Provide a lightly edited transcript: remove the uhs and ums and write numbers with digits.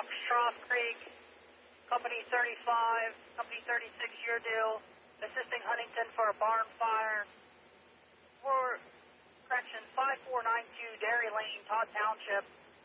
Trough Creek, Company 35, Company 36, your deal, assisting Huntington for a barn fire. Correction, 5492 Dairy Lane, Todd Township.